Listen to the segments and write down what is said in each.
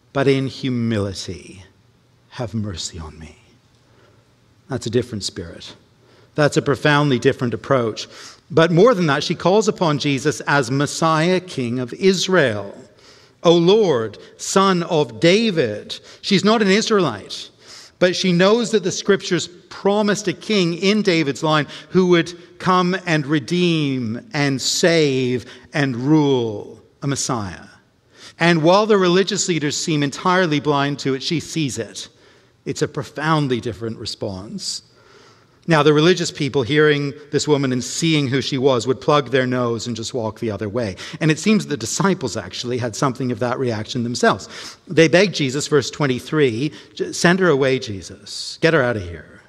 but in humility, have mercy on me. That's a different spirit. That's a profoundly different approach. But more than that, she calls upon Jesus as Messiah, King of Israel. O Lord, Son of David. She's not an Israelite, but she knows that the Scriptures promised a king in David's line who would come and redeem and save and rule, a Messiah. And while the religious leaders seem entirely blind to it, she sees it. It's a profoundly different response. Now, the religious people, hearing this woman and seeing who she was, would plug their nose and just walk the other way. And it seems the disciples actually had something of that reaction themselves. They begged Jesus, verse 23, send her away, Jesus. Get her out of here.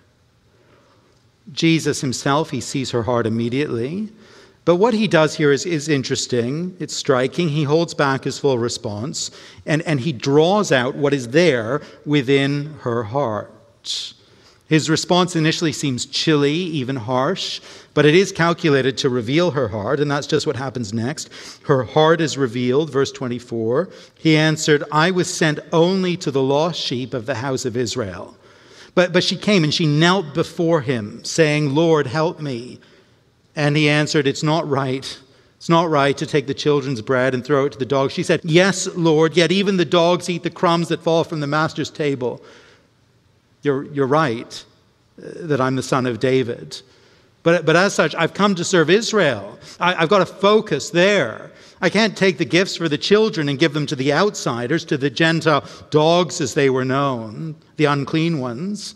Jesus himself, he sees her heart immediately. But what he does here is interesting. It's striking. He holds back his full response, and he draws out what is there within her heart. His response initially seems chilly, even harsh, but it is calculated to reveal her heart, and that's just what happens next. Her heart is revealed, verse 24. He answered, I was sent only to the lost sheep of the house of Israel. But she came and she knelt before him, saying, Lord, help me. And he answered, it's not right. It's not right to take the children's bread and throw it to the dogs. She said, yes, Lord, yet even the dogs eat the crumbs that fall from the master's table. You're right that I'm the son of David. But as such, I've come to serve Israel. I've got to focus there. I can't take the gifts for the children and give them to the outsiders, to the Gentile dogs as they were known, the unclean ones.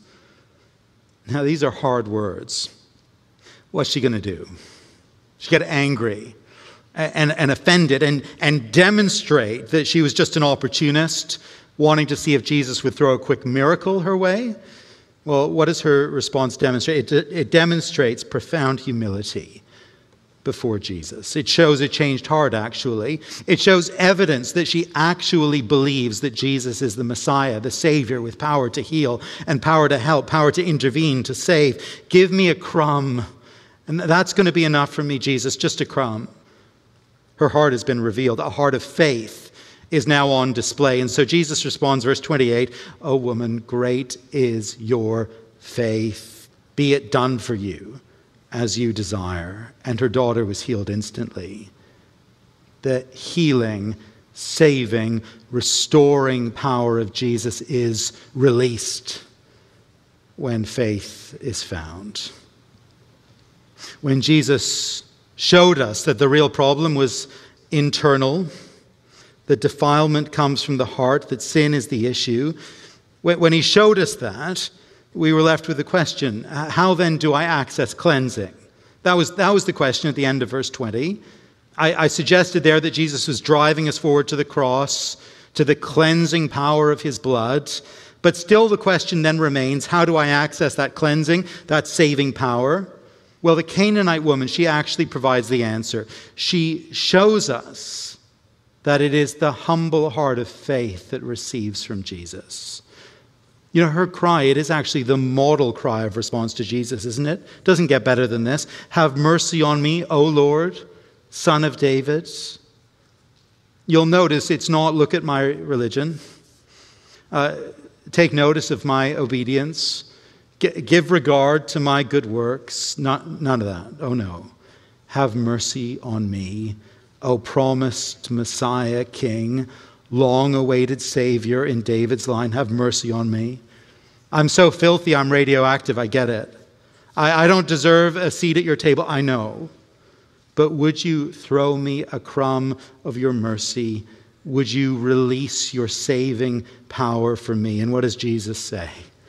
Now, these are hard words. What's she going to do? She get angry and offended and demonstrate that she was just an opportunist, wanting to see if Jesus would throw a quick miracle her way. Well, what does her response demonstrate? It demonstrates profound humility before Jesus. It shows a changed heart, actually. It shows evidence that she actually believes that Jesus is the Messiah, the Savior with power to heal and power to help, power to intervene, to save. Give me a crumb, and that's going to be enough for me, Jesus, just a crumb. Her heart has been revealed. A heart of faith is now on display. And so Jesus responds, verse 28, O woman, great is your faith. Be it done for you as you desire. And her daughter was healed instantly. The healing, saving, restoring power of Jesus is released when faith is found. When Jesus showed us that the real problem was internal, that defilement comes from the heart, that sin is the issue. When he showed us that, we were left with the question, how then do I access cleansing? That was the question at the end of verse 20. I suggested there that Jesus was driving us forward to the cross, to the cleansing power of his blood. But still the question then remains, how do I access that cleansing, that saving power? Well, the Canaanite woman, she actually provides the answer. She shows us that it is the humble heart of faith that receives from Jesus. You know, her cry, it is actually the model cry of response to Jesus, isn't it? Doesn't get better than this. Have mercy on me, O Lord, Son of David. You'll notice it's not look at my religion. Take notice of my obedience. Give regard to my good works. None of that. Oh no. Have mercy on me, O promised Messiah, King, long-awaited Savior in David's line, have mercy on me. I'm so filthy, I'm radioactive, I get it. I don't deserve a seat at your table, I know. But would you throw me a crumb of your mercy? Would you release your saving power for me? And what does Jesus say?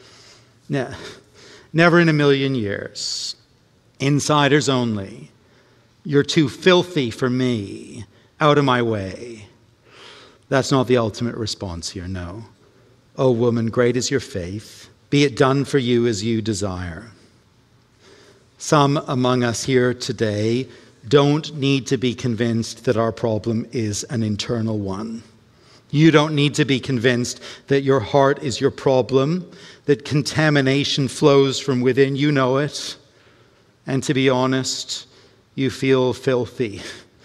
Never in a million years. Insiders only. You're too filthy for me. Out of my way. That's not the ultimate response here, no. O woman, great is your faith. Be it done for you as you desire. Some among us here today don't need to be convinced that our problem is an internal one. You don't need to be convinced that your heart is your problem, that contamination flows from within. You know it. And to be honest, you feel filthy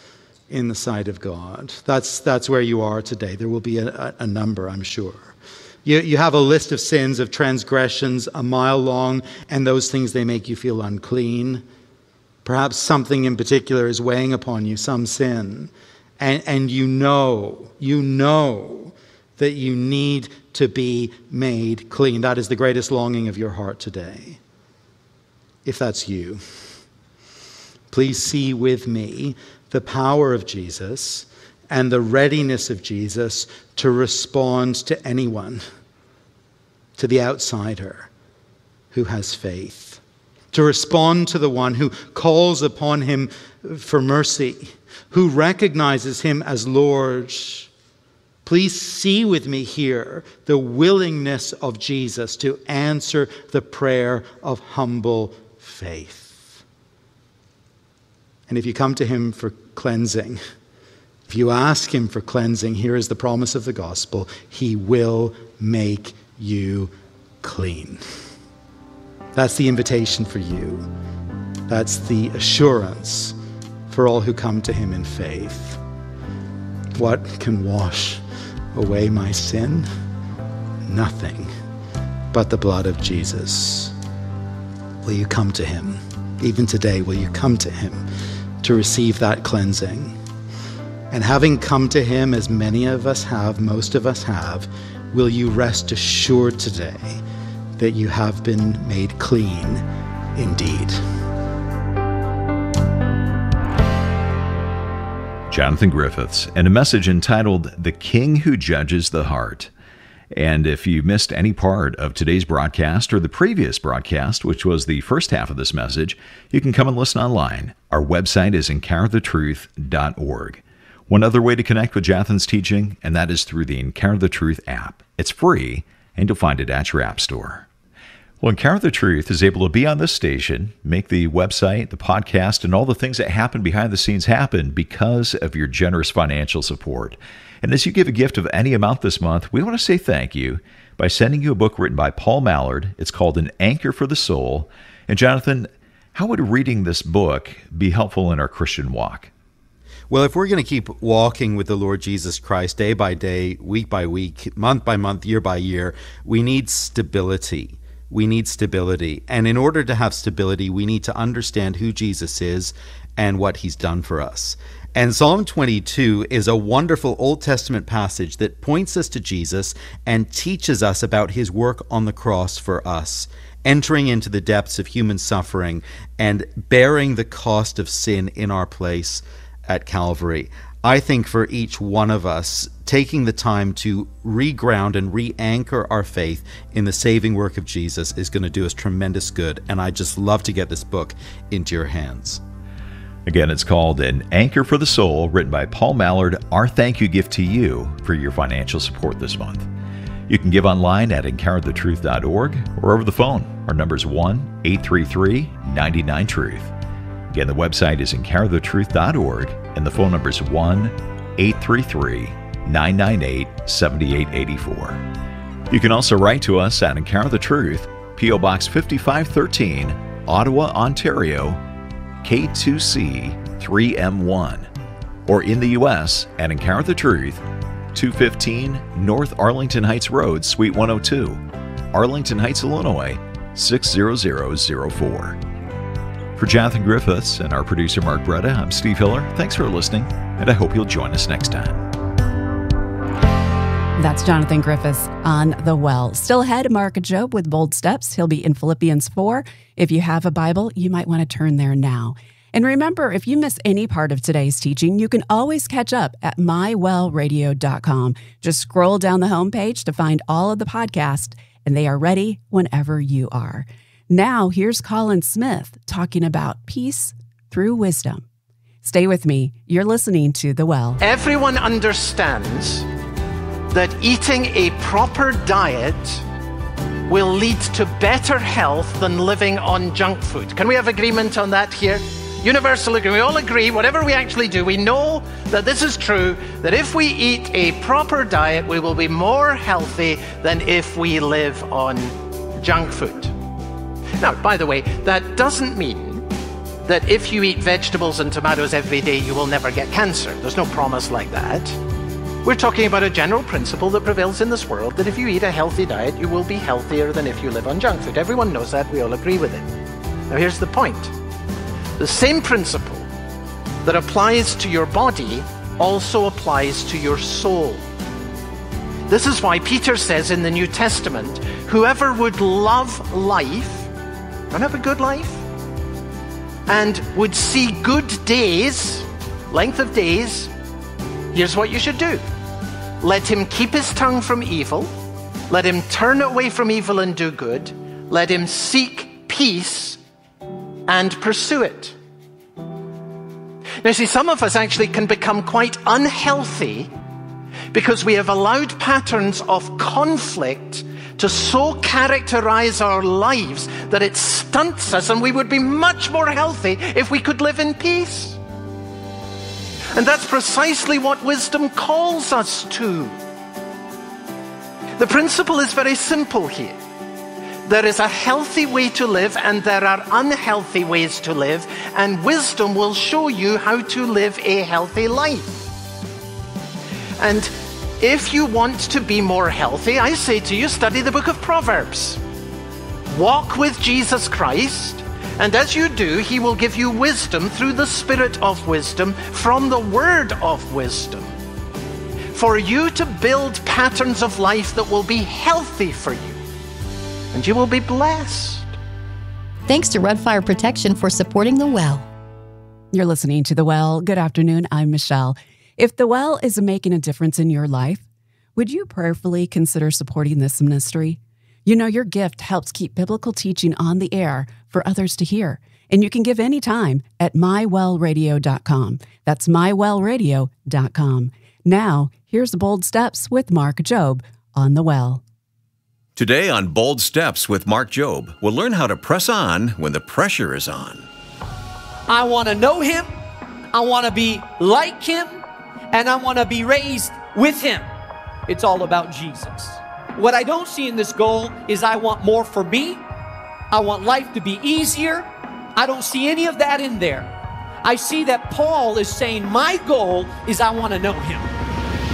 in the sight of God. That's where you are today. There will be a number, I'm sure. You have a list of sins, of transgressions, a mile long, and those things, they make you feel unclean. Perhaps something in particular is weighing upon you, some sin, and you know that you need to be made clean. That is the greatest longing of your heart today. If that's you, please see with me the power of Jesus and the readiness of Jesus to respond to anyone, to the outsider who has faith, to respond to the one who calls upon him for mercy, who recognizes him as Lord. Please see with me here the willingness of Jesus to answer the prayer of humble faith. And if you come to him for cleansing, if you ask him for cleansing, here is the promise of the gospel: he will make you clean. That's the invitation for you. That's the assurance for all who come to him in faith. What can wash away my sin? Nothing but the blood of Jesus. Will you come to him? Even today, will you come to him to receive that cleansing? And having come to him, as many of us have, most of us have, will you rest assured today that you have been made clean indeed? Jonathan Griffiths, and a message entitled The King Who Judges the Heart. And if you missed any part of today's broadcast or the previous broadcast, which was the first half of this message, you can come and listen online. Our website is encounterthetruth.org. One other way to connect with Jonathan's teaching, and that is through the Encounter the Truth app. It's free, and you'll find it at your app store. Well, Encounter the Truth is able to be on this station, make the website, the podcast, and all the things that happen behind the scenes happen because of your generous financial support. And as you give a gift of any amount this month, we want to say thank you by sending you a book written by Paul Mallard. It's called An Anchor for the Soul. And Jonathan, how would reading this book be helpful in our Christian walk? Well, if we're going to keep walking with the Lord Jesus Christ day by day, week by week, month by month, year by year, we need stability. We need stability. And in order to have stability, we need to understand who Jesus is and what he's done for us. And Psalm 22 is a wonderful Old Testament passage that points us to Jesus and teaches us about his work on the cross for us, entering into the depths of human suffering and bearing the cost of sin in our place at Calvary. I think for each one of us, taking the time to reground and re-anchor our faith in the saving work of Jesus is going to do us tremendous good. And I just love to get this book into your hands. Again, it's called An Anchor for the Soul, written by Paul Mallard. Our thank you gift to you for your financial support this month. You can give online at encounterthetruth.org or over the phone. Our number is 1-833-99-TRUTH. Again, the website is encounterthetruth.org, and the phone number is 1-833-998-7884. You can also write to us at Encounter the Truth, P.O. Box 5513, Ottawa, Ontario, K2C 3M1, or in the U.S. at Encounter the Truth, 215 North Arlington Heights Road, Suite 102, Arlington Heights, Illinois, 60004. For Jonathan Griffiths and our producer Mark Bretta, I'm Steve Hiller. Thanks for listening, and I hope you'll join us next time. That's Jonathan Griffiths on The Well. Still ahead, Mark Job with Bold Steps. He'll be in Philippians 4. If you have a Bible, you might want to turn there now. And remember, if you miss any part of today's teaching, you can always catch up at mywellradio.com. Just scroll down the homepage to find all of the podcasts, and they are ready whenever you are. Now, here's Colin Smith talking about peace through wisdom. Stay with me. You're listening to The Well. Everyone understands that eating a proper diet will lead to better health than living on junk food. Can we have agreement on that here? Universal agreement. We all agree, whatever we actually do, we know that this is true, that if we eat a proper diet, we will be more healthy than if we live on junk food. Now, by the way, that doesn't mean that if you eat vegetables and tomatoes every day, you will never get cancer. There's no promise like that. We're talking about a general principle that prevails in this world, that if you eat a healthy diet, you will be healthier than if you live on junk food. Everyone knows that. We all agree with it. Now here's the point. The same principle that applies to your body also applies to your soul. This is why Peter says in the New Testament, whoever would love life, and have a good life, and would see good days, length of days, here's what you should do. Let him keep his tongue from evil. Let him turn away from evil and do good. Let him seek peace and pursue it. Now see, some of us actually can become quite unhealthy because we have allowed patterns of conflict to so characterize our lives that it stunts us, and we would be much more healthy if we could live in peace. And that's precisely what wisdom calls us to. The principle is very simple here. There is a healthy way to live and there are unhealthy ways to live, and wisdom will show you how to live a healthy life. And if you want to be more healthy, I say to you, study the book of Proverbs. Walk with Jesus Christ, and as you do, he will give you wisdom through the Spirit of wisdom from the Word of wisdom, for you to build patterns of life that will be healthy for you, and you will be blessed. Thanks to Red Fire Protection for supporting The Well. You're listening to The Well. Good afternoon. I'm Michelle. If The Well is making a difference in your life, would you prayerfully consider supporting this ministry? You know, your gift helps keep biblical teaching on the air for others to hear. And you can give anytime at mywellradio.com. That's mywellradio.com. Now, here's Bold Steps with Mark Jobe on The Well. Today on Bold Steps with Mark Jobe, we'll learn how to press on when the pressure is on. I want to know him, I want to be like him, and I want to be raised with him. It's all about Jesus. What I don't see in this goal is I want more for me. I want life to be easier. I don't see any of that in there. I see that Paul is saying my goal is I want to know him.